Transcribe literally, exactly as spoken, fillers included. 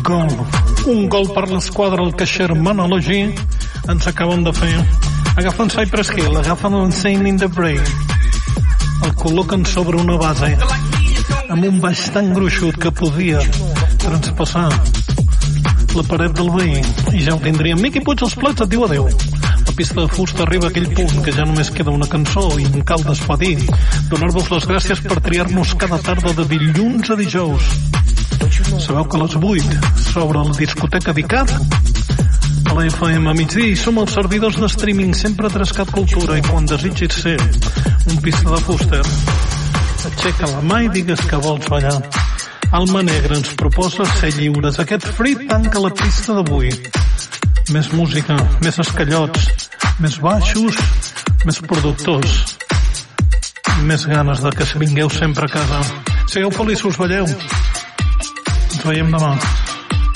Gol. Un gol per l'esquadra, el Caixer Manology. Ens acaben de fer. Agafen Cypress Hill, agafen l'Insane in the Brain. El col·loquen sobre una base amb un baix tan gruixut que podia transpassar la paret del veí i ja ho tindríem. Miqui Puig als plats et diu adeu. La pista de fusta arriba a aquell punt que ja només queda una cançó i em cal despedir. Donar-vos les gràcies per triar-nos cada tarda de dilluns a dijous. Sabeu que a les vuit s'obre la discoteca d'Icat a la F M a migdia i som els servidors de streaming sempre a Trescat Cultura i quan desitgis ser un pista de fuster aixeca la mà i digues que vols ballar. Alma Negra ens proposa ser lliures. Aquest frit tanca la pista d'avui. Més música, més escallots, més baixos, més productors, més ganes de que vingueu sempre a casa. Sigueu feliços, balleu. Ens veiem demà.